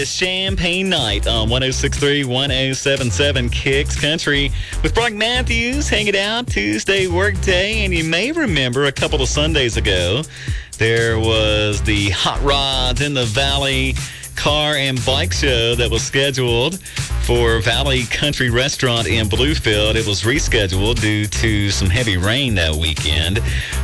It's Champagne Night on 106.3, 107.7 Kicks Country with Brock Matthews hanging out Tuesday workday. And you may remember a couple of Sundays ago, there was the Hot Rods in the Valley car and bike show that was scheduled for Valley Country Restaurant in Bluefield. It was rescheduled due to some heavy rain that weekend.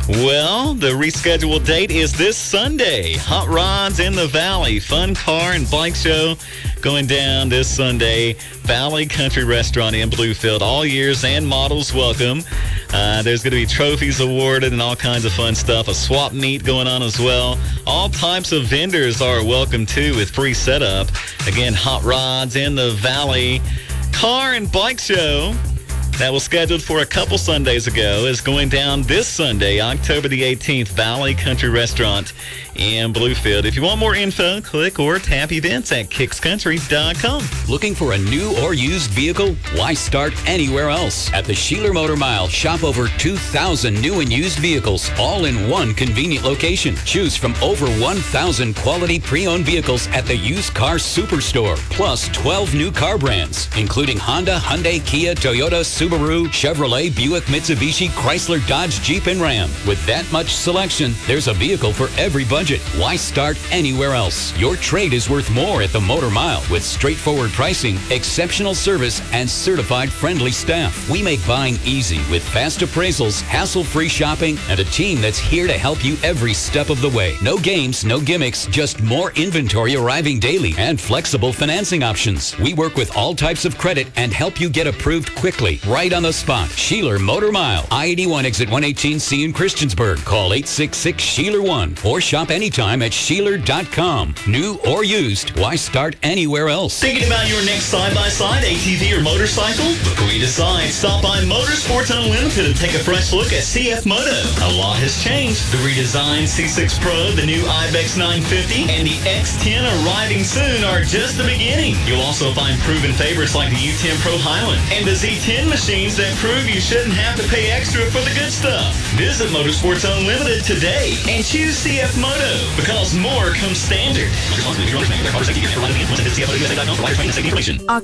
Well, the rescheduled date is this Sunday. Hot Rods in the Valley, fun car and bike show going down this Sunday. Valley Country Restaurant in Bluefield. All years and models welcome. There's going to be trophies awarded and all kinds of fun stuff. A swap meet going on as well. All types of vendors are welcome too with free setup. Again, Hot Rods in the Valley car and bike show that was scheduled for a couple Sundays ago is going down this Sunday, October the 18th, Valley Country Restaurant in Bluefield. If you want more info, click or tap events at kickscountry.com. Looking for a new or used vehicle? Why start anywhere else? At the Sheeler Motor Mile, shop over 2,000 new and used vehicles, all in one convenient location. Choose from over 1,000 quality pre-owned vehicles at the Used Car Superstore, plus 12 new car brands, including Honda, Hyundai, Kia, Toyota, Subaru, Chevrolet, Buick, Mitsubishi, Chrysler, Dodge, Jeep, and Ram. With that much selection, there's a vehicle for every budget. Why start anywhere else? Your trade is worth more at the Motor Mile with straightforward pricing, exceptional service, and certified friendly staff. We make buying easy with fast appraisals, hassle-free shopping, and a team that's here to help you every step of the way. No games, no gimmicks, just more inventory arriving daily and flexible financing options. We work with all types of credit and help you get approved quickly, right on the spot. Sheeler Motor Mile, I-81 exit 118C in Christiansburg. Call 866-SHEELER1 or shop anytime at Sheeler.com. New or used, why start anywhere else? Thinking about your next side-by-side, ATV, or motorcycle? Before you decide, stop by Motorsports Unlimited and take a fresh look at CF Moto. A lot has changed. The redesigned C6 Pro, the new Ibex 950, and the X10 arriving soon are just the beginning. You'll also find proven favorites like the U10 Pro Highland and the Z10 machines that prove you shouldn't have to pay extra for the good stuff. Visit Motorsports Unlimited today and choose CF Moto, because more comes standard.